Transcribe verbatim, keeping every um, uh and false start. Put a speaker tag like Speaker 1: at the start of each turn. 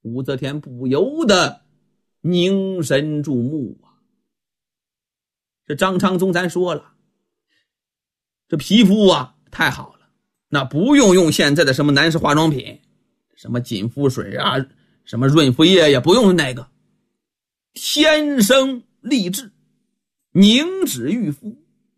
Speaker 1: 武则天不由得凝神注目啊。这张昌宗咱说了，这皮肤啊太好了，那不用用现在的什么男士化妆品，什么紧肤水啊，什么润肤液也不用那个，天生丽质，凝脂玉肤，